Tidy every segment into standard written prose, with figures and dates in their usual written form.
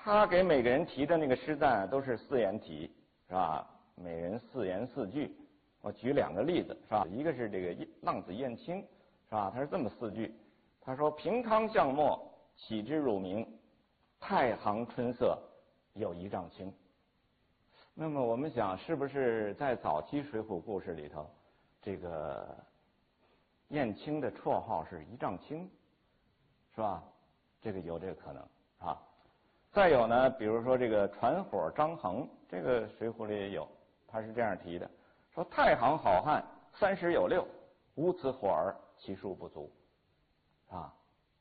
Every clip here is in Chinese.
他给每个人提的那个诗赞都是4言体，是吧？每人4言4句。我举2个例子，是吧？一个是这个浪子燕青，是吧？他是这么4句，他说：“平康向末，岂知汝明？太行春色，有1丈青。”那么我们想，是不是在早期水浒故事里头，这个燕青的绰号是1丈青，是吧？这个有这个可能啊。再有呢，比如说这个船伙张衡，这个水浒里也有，他是这样提的，说太行好汉30有6，无此伙儿，其数不足，啊。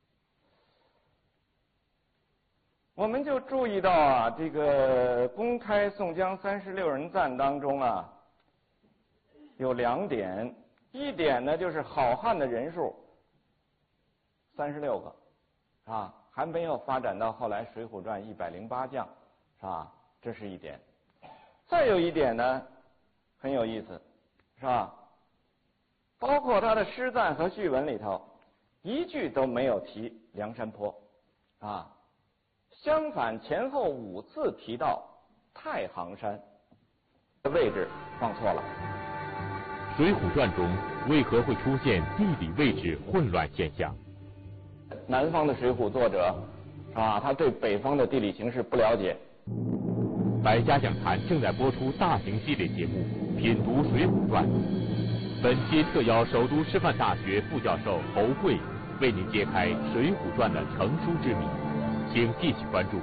我们就注意到啊，这个公开宋江36人赞当中啊，有2点，一点呢就是好汉的人数36个，啊，还没有发展到后来《水浒传》108将，是吧？这是一点。再有一点呢，很有意思，是吧？包括他的诗赞和序文里头，一句都没有提梁山泊，啊。相反，前后5次提到太行山的位置放错了。 《水浒传》中为何会出现地理位置混乱现象？ 南方的水浒作者，是吧？他对北方的地理形势不了解。 百家讲坛正在播出大型系列节目《品读水浒传》，本期特邀首都师范大学副教授侯贵为您揭开《水浒传》的成书之谜。请继续关注。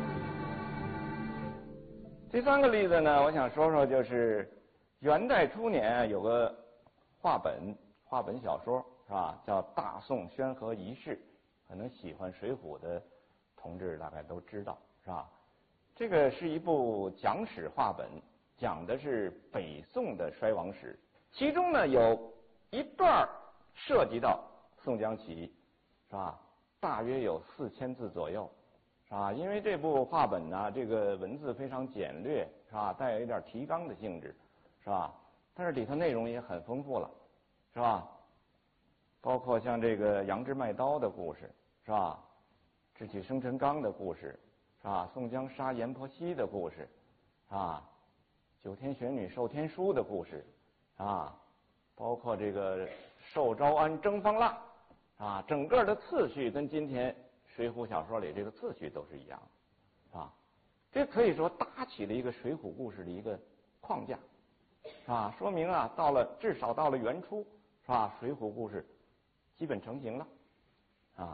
第3个例子呢，我想说说，就是元代初年有个话本小说，是吧？叫《大宋宣和遗事》，可能喜欢水浒的同志大概都知道，是吧？这个是一部讲史话本，讲的是北宋的衰亡史，其中呢有一段涉及到宋江起义，是吧？大约有4000字左右，是吧？因为这部话本呢，这个文字非常简略，是吧？带有一点提纲的性质，是吧？但是里头内容也很丰富了，是吧？包括像这个杨志卖刀的故事，是吧？智取生辰纲的故事，是吧？宋江杀阎婆惜的故事，啊，九天玄女授天书的故事，啊，包括这个寿招安征方腊。啊，整个的次序跟今天水浒小说里这个次序都是一样的，啊，这可以说搭起了一个水浒故事的一个框架，啊，说明啊，至少到了元初，是吧？水浒故事基本成型了，啊，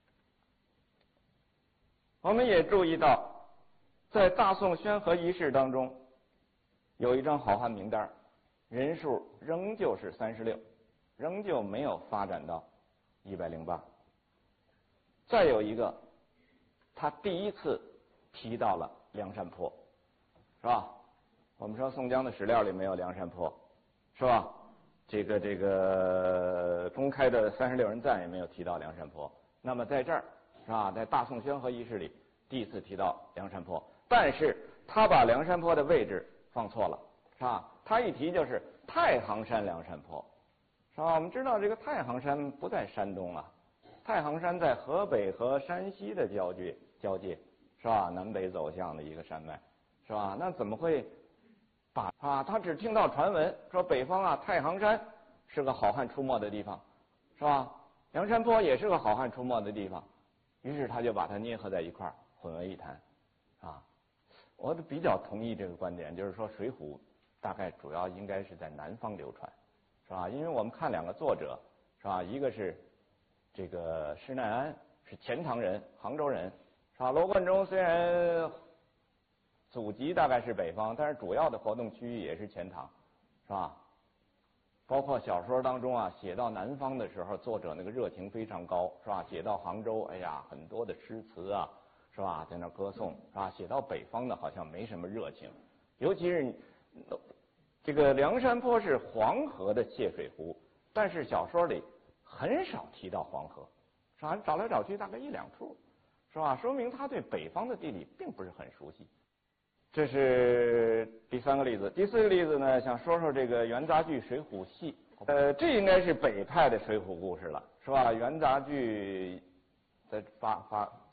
我们也注意到，在大宋宣和遗事当中，有一张好汉名单，人数仍旧是36，仍旧没有发展到108。再有一个，他第一次提到了梁山泊，是吧？我们说宋江的史料里没有梁山泊，是吧？这个公开的36人赞也没有提到梁山泊。那么在这儿，是吧？在大宋宣和遗事里第一次提到梁山泊，但是他把梁山泊的位置放错了，是吧？他一提就是太行山梁山泊。是吧？我们知道这个太行山不在山东啊，太行山在河北和山西的交界，是吧？南北走向的一个山脉，是吧？那怎么会他只听到传闻说北方啊太行山是个好汉出没的地方，是吧？梁山泊也是个好汉出没的地方，于是他就把它捏合在一块儿，混为一谈，啊，我比较同意这个观点，就是说《水浒》大概主要应该是在南方流传。是吧？因为我们看2个作者，是吧？一个是这个施耐庵，是钱塘人，杭州人，是吧？罗贯中虽然祖籍大概是北方，但是主要的活动区域也是钱塘，是吧？包括小说当中啊，写到南方的时候，作者那个热情非常高，是吧？写到杭州，哎呀，很多的诗词啊，是吧？在那歌颂，是吧？写到北方呢，好像没什么热情，尤其是这个梁山泊是黄河的泄水湖，但是小说里很少提到黄河，是吧？找来找去大概1-2处，是吧？说明他对北方的地理并不是很熟悉。这是第3个例子。第4个例子呢，想说说这个元杂剧《水浒戏》。这应该是北派的水浒故事了，是吧？元杂剧在